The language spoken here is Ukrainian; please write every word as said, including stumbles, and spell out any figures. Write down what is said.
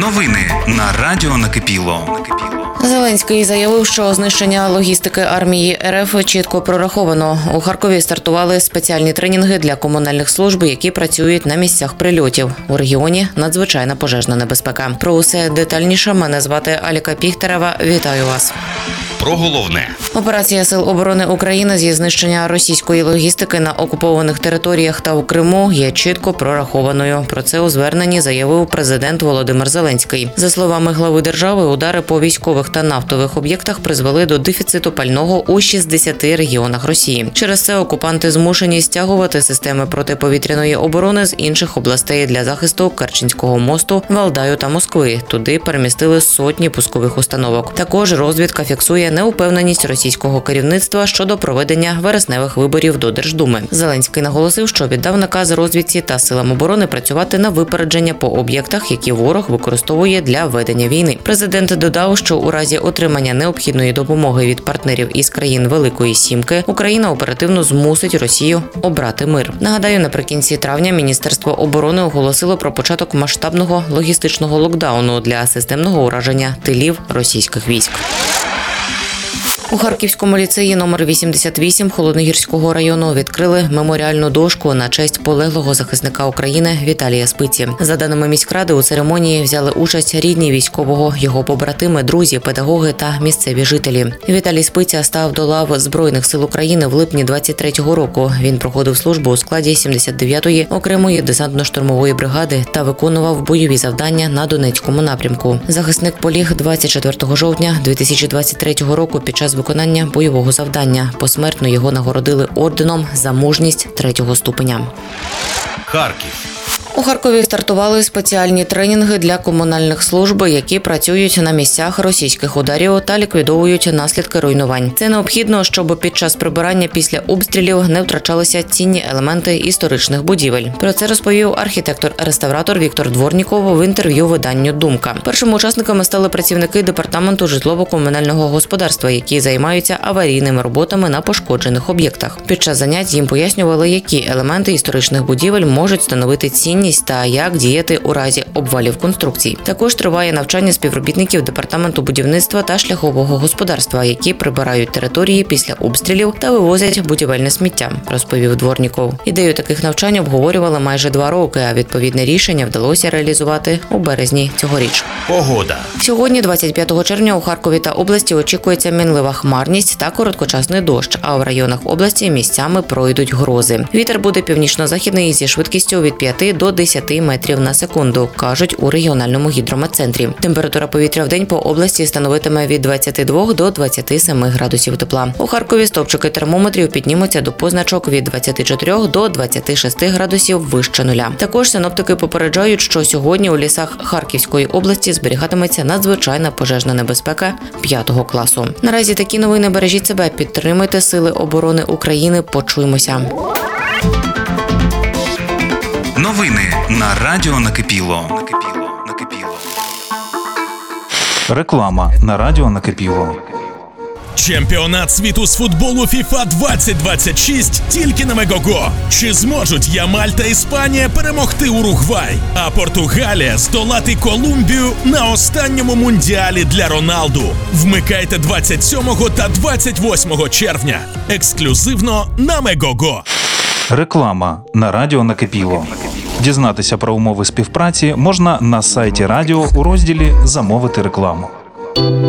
Новини на Радіо Накипіло. Зеленський заявив, що знищення логістики армії РФ чітко прораховано. У Харкові стартували спеціальні тренінги для комунальних служб, які працюють на місцях прильотів. У регіоні надзвичайна пожежна небезпека. Про усе детальніше мене звати Аліка Піхтерева. Вітаю вас. Про головне. Операція Сил оборони України зі знищення російської логістики на окупованих територіях та у Криму є чітко прорахованою. Про це у зверненні заявив президент Володимир Зеленський. За словами глави держави, удари по військових та нафтових об'єктах призвели до дефіциту пального у шістдесяти регіонах Росії. Через це окупанти змушені стягувати системи протиповітряної оборони з інших областей для захисту Керченського мосту, Валдаю та Москви. Туди перемістили сотні пускових установок. Також розвідка фіксує неупевненість російського керівництва щодо проведення вересневих виборів до Держдуми. Зеленський наголосив, що віддав наказ розвідці та силам оборони працювати на випередження по об'єктах, які ворог використовує для ведення війни. Президент додав, що у разі отримання необхідної допомоги від партнерів із країн Великої Сімки Україна оперативно змусить Росію обрати мир. Нагадаю, наприкінці травня Міністерство оборони оголосило про початок масштабного логістичного локдауну для системного ураження тилів російських військ. У Харківському ліцеї номер вісімдесят вісім Холодногірського району відкрили меморіальну дошку на честь полеглого захисника України Віталія Спиці. За даними міськради, у церемонії взяли участь рідні військового, його побратими, друзі, педагоги та місцеві жителі. Віталій Спиця став до лав Збройних сил України в липні двадцять третього року. Він проходив службу у складі сімдесят дев'ятої окремої десантно-штурмової бригади та виконував бойові завдання на Донецькому напрямку. Захисник поліг двадцять четвертого жовтня дві тисячі двадцять третього року під час виконання бойового завдання. Посмертно його нагородили орденом за мужність третього ступеня. Харків. У Харкові стартували спеціальні тренінги для комунальних служб, які працюють на місцях російських ударів та ліквідовують наслідки руйнувань. Це необхідно, щоб під час прибирання після обстрілів не втрачалися цінні елементи історичних будівель. Про це розповів архітектор-реставратор Віктор Дворніков в інтерв'ю виданню «Думка». Першими учасниками стали працівники департаменту житлово-комунального господарства, які займаються аварійними роботами на пошкоджених об'єктах. Під час занять їм пояснювали, які елементи історичних будівель можуть становити цінність та як діяти у разі обвалів конструкцій. Також триває навчання співробітників департаменту будівництва та шляхового господарства, які прибирають території після обстрілів та вивозять будівельне сміття, розповів Дворніков. Ідею таких навчань обговорювали майже два роки, а відповідне рішення вдалося реалізувати у березні цьогоріч. Погода. Сьогодні, двадцять п'ятого червня, у Харкові та області очікується мінлива хмарність та короткочасний дощ, а в районах області місцями пройдуть грози. Вітер буде північно-західний зі швидкістю від п'яти до десяти метрів на секунду, кажуть у регіональному гідрометцентрі. Температура повітря в день по області становитиме від двадцяти двох до двадцяти семи градусів тепла. У Харкові стовпчики термометрів піднімуться до позначок від двадцяти чотирьох до двадцяти шести градусів вище нуля. Також синоптики попереджають, що сьогодні у лісах Харківської області зберігатиметься надзвичайна пожежна небезпека п'ятого класу. Наразі такі новини. Бережіть себе, підтримуйте Сили оборони України. Почуємося. Новини на Радіо Накипіло. Накипіло. Накипіло. Реклама на Радіо Накипіло. Чемпіонат світу з футболу фіфа двадцять двадцять шість тільки на Мегого. Чи зможуть Ямаль та Іспанія перемогти Уругвай, а Португалія здолати Колумбію на останньому мундіалі для Роналду? Вмикайте двадцять сьомого та двадцять восьмого червня. Ексклюзивно на Мегого. Реклама на Радіо Накипіло. Дізнатися про умови співпраці можна на сайті радіо у розділі «Замовити рекламу».